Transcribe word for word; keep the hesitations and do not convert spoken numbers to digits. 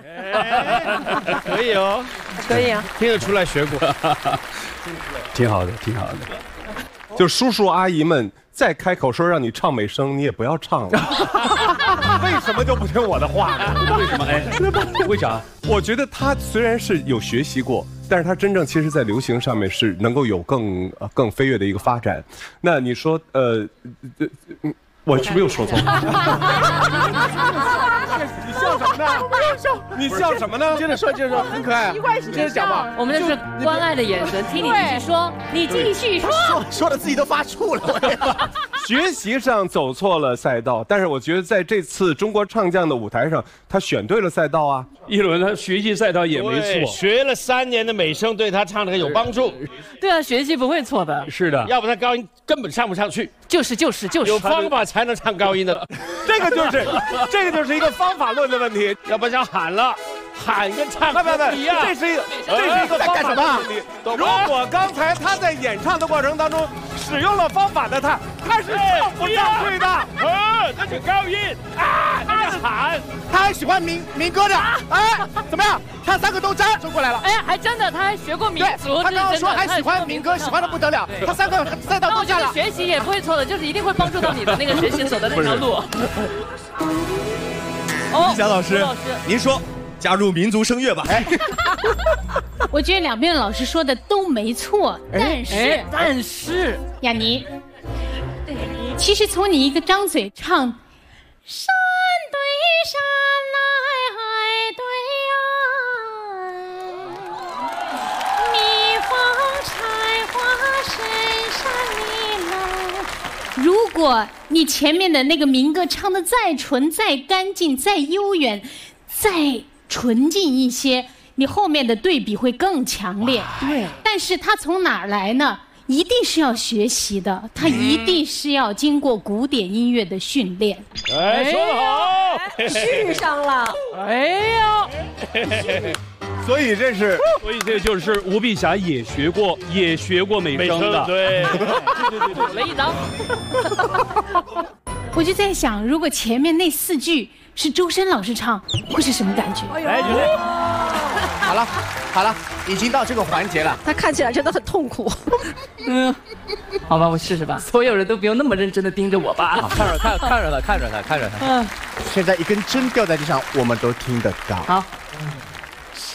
可以哦， 可以啊， 听得出来学过， 挺好的，挺好的。 就叔叔阿姨们再开口说让你唱美声，你也不要唱了。为什么就不听我的话呢？ 为什么？哎，为啥？ 我觉得他虽然是有学习过，但是他真正其实在流行上面是能够有更呃更飞跃的一个发展。那你说，呃，呃，我是不是又说错了？你笑什么呢？你笑什么呢？ 接着说，接着说，很可爱。接着讲吧。 我们这是关爱的眼神，听你继续说，你继续说。 说说的自己都发怵了。 学习上走错了赛道，但是我觉得在这次中国唱将的舞台上，他选对了赛道啊。 一轮他学习赛道也没错， 学了三年的美声对他唱这个有帮助。 对啊，学习不会错的。 是的， 要不他高音根本唱不上去。 就是就是就是， 有方法才能唱高音的。 这个就是，这个就是一个方法论的问题。 要不然喊了，喊跟唱不不不一样。 这是一个，这是一个方法论的问题。如果刚才他在演唱的过程当中使用了方法的他，他是唱不上去的。 呃，那是高音啊，那是喊。 他还喜欢民民歌的，哎，怎么样？他三个都沾，说过来了。 哎，还真的，他还学过民族。 他刚刚说还喜欢民歌，喜欢的不得了。他三个赛道都沾了。 学习也不会错的，就是一定会帮助到你的那个学习走的那条路。 李霞老师，您说加入民族声乐吧。哎， 我觉得两边的老师说的都没错，但是但是雅妮，其实从你一个张嘴唱山对山来海对岸，蜜蜂采花深山里来。如果你前面的那个民歌唱得再纯、再干净、再悠远、再纯净一些，你后面的对比会更强烈。 对， 但是它从哪儿来呢？一定是要学习的，它一定是要经过古典音乐的训练。 哎，说得好， 续上了。哎呦， 所以这是， 所以这就是吴碧霞也学过，也学过美声的。 对， 补了一刀。 我就在想，如果前面那四句是周深老师唱，会是什么感觉？ 哎，好了，好了，已经到这个环节了。 他看起来真的很痛苦。嗯，好吧，我试试吧。所有人都不用那么认真的盯着我吧。 看着看看着他，看着他，看着他。 嗯，现在一根针掉在地上，我们都听得到。 好，